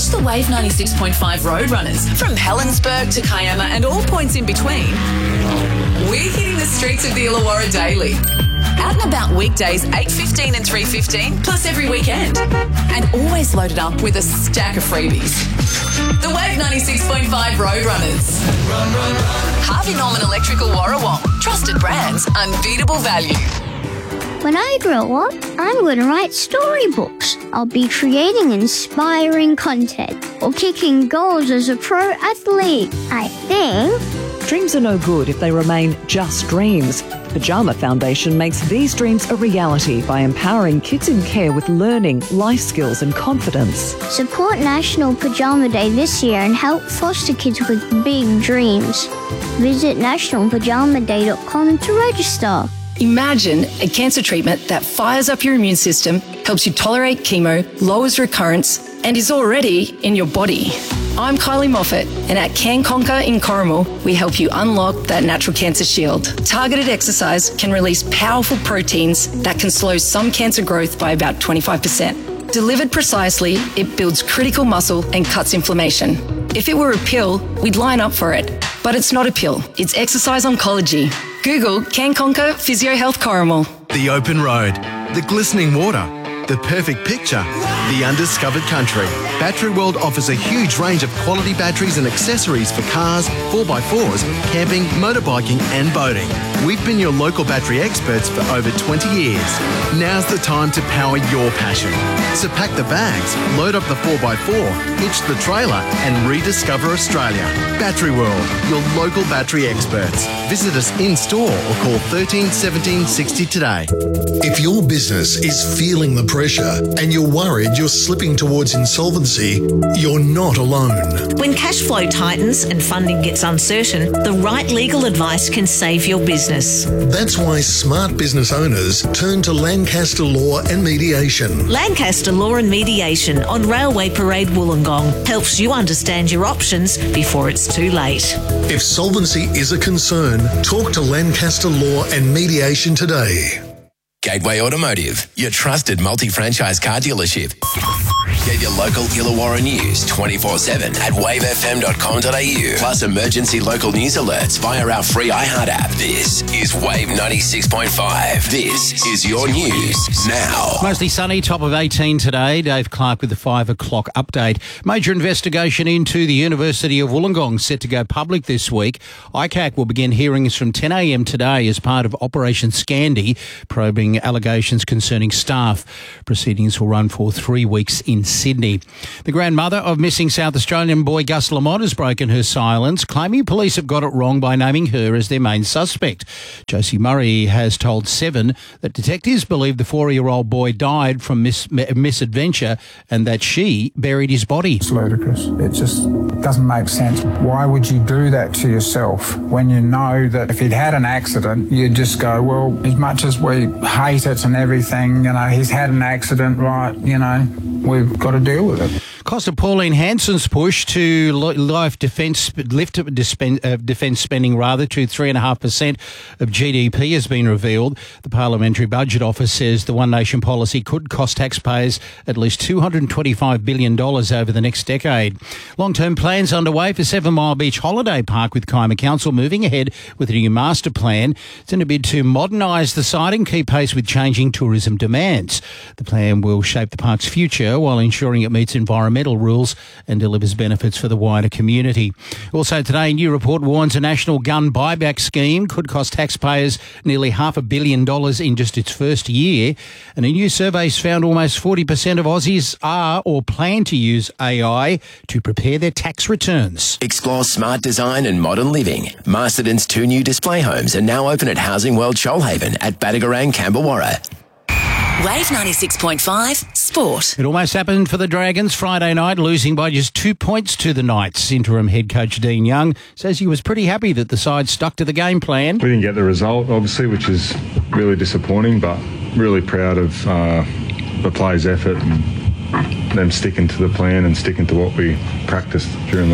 Catch the Wave 96.5 Roadrunners from Helensburgh to Kiama and all points in between. We're hitting the streets of the Illawarra daily. Out and about weekdays 8:15 and 3:15, plus every weekend. And always loaded up with a stack of freebies. The Wave 96.5 Roadrunners. Run, run, run. Harvey Norman Electrical Warrawong. Trusted brands, unbeatable value. When I grow up, I'm going to write storybooks. I'll be creating inspiring content or kicking goals as a pro athlete, I think. Dreams are no good if they remain just dreams. Pyjama Foundation makes these dreams a reality by empowering kids in care with learning, life skills and confidence. Support National Pyjama Day this year and help foster kids with big dreams. Visit nationalpajamaday.com to register. Imagine a cancer treatment that fires up your immune system, helps you tolerate chemo, lowers recurrence, and is already in your body. I'm Kylie Moffat, and at Can Conquer in Corrimal, we help you unlock that natural cancer shield. Targeted exercise can release powerful proteins that can slow some cancer growth by about 25%. Delivered precisely, it builds critical muscle and cuts inflammation. If it were a pill, we'd line up for it. But it's not a pill, it's exercise oncology. Google Can Conquer Physio Health Corrimal. The open road, the glistening water, the perfect picture, the undiscovered country. Battery World offers a huge range of quality batteries and accessories for cars, 4x4s, camping, motorbiking and boating. We've been your local battery experts for over 20 years. Now's the time to power your passion. So pack the bags, load up the 4x4, hitch the trailer and rediscover Australia. Battery World, your local battery experts. Visit us in-store or call 13 17 60 today. If your business is feeling the pressure and you're worried you're slipping towards insolvency, you're not alone. When cash flow tightens and funding gets uncertain, the right legal advice can save your business. That's why smart business owners turn to Lancaster Law and Mediation. Lancaster Law and Mediation on Railway Parade Wollongong helps you understand your options before it's too late. If solvency is a concern, talk to Lancaster Law and Mediation today. Gateway Automotive, your trusted multi-franchise car dealership. Get your local Illawarra news 24/7 at wavefm.com.au. Plus emergency local news alerts via our free iHeart app. This is Wave 96.5. This is your news now. Mostly sunny, top of 18 today. Dave Clark with the 5 o'clock update. Major investigation into the University of Wollongong set to go public this week. ICAC will begin hearings from 10 a.m. today as part of Operation Scandi, probing allegations concerning staff. Proceedings will run for 3 weeks in Sydney. The grandmother of missing South Australian boy Gus Lamont has broken her silence, claiming police have got it wrong by naming her as their main suspect. Josie Murray has told Seven that detectives believe the 4-year-old boy died from misadventure and that she buried his body. It's ludicrous. It just doesn't make sense. Why would you do that to yourself when you know that if he'd had an accident, you'd just go, well, as much as we hate it and everything, you know, he's had an accident, right, you know, we've got to deal with it. Cost of Pauline Hanson's push to lift defence spending to 3.5% of GDP has been revealed. The Parliamentary Budget Office says the One Nation policy could cost taxpayers at least $225 billion over the next decade. Long-term plans underway for 7 Mile Beach Holiday Park, with Kiama Council moving ahead with a new master plan. It's in a bid to modernise the site and keep pace with changing tourism demands. The plan will shape the park's future while ensuring it meets environmental rules and delivers benefits for the wider community. Also today, a new report warns a national gun buyback scheme could cost taxpayers nearly $500 million in just its first year. And a new survey's found almost 40% of Aussies are or plan to use AI to prepare their tax returns. Explore smart design and modern living. Masterton's 2 new display homes are now open at Housing World Shoalhaven at Badagarang, Camberwarra. Wave 96.5 Sport. It almost happened for the Dragons Friday night, losing by just 2 points to the Knights. Interim head coach Dean Young says he was pretty happy that the side stuck to the game plan. We didn't get the result, obviously, which is really disappointing, but really proud of the players' effort and them sticking to the plan and sticking to what we practiced during the week.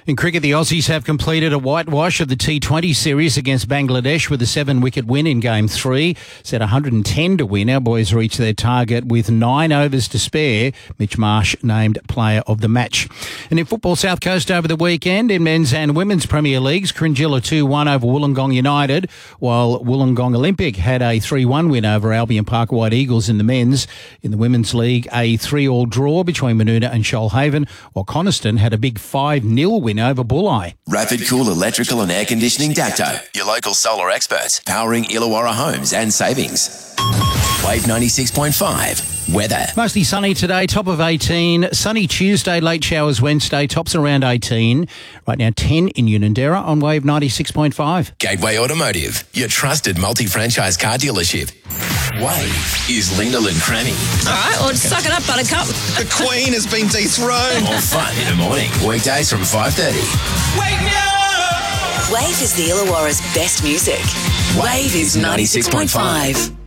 In cricket, the Aussies have completed a whitewash of the T20 series against Bangladesh with a 7-wicket win in Game 3. Set 110 to win. Our boys reached their target with 9 overs to spare. Mitch Marsh named player of the match. And in football, South Coast over the weekend in men's and women's Premier Leagues, Cringilla 2-1 over Wollongong United, while Wollongong Olympic had a 3-1 win over Albion Park White Eagles in the men's. In the women's league, a 3-all draw between Moonoodah and Shoalhaven, while Coniston had a big 5-0 win over Bulli. Rapid Cool Electrical and Air Conditioning Dacto, your local solar experts, powering Illawarra homes and savings. Wave 96.5. Weather. Mostly sunny today, top of 18. Sunny Tuesday, late showers Wednesday, tops around 18. Right now 10 in Unanderra on Wave 96.5. Gateway Automotive, your trusted multi-franchise car dealership. Wave is Lena Lynn Crammy. All right, well, suck it up, Buttercup. The Queen has been dethroned. More fun in the morning. Weekdays from 5:30. Wake me up! Wave is the Illawarra's best music. Wave is 96.5.